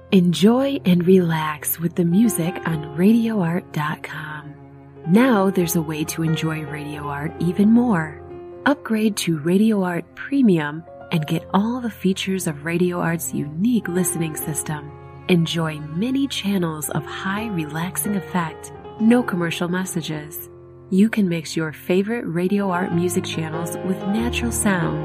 Enjoy and relax with the music on RadioArt.com. Now there's a way to enjoy Radio Art even more. Upgrade to Radio Art Premium and get all the features of Radio Art's unique listening system. Enjoy many channels of high relaxing effect, no commercial messages. You can mix your favorite Radio Art music channels with natural sound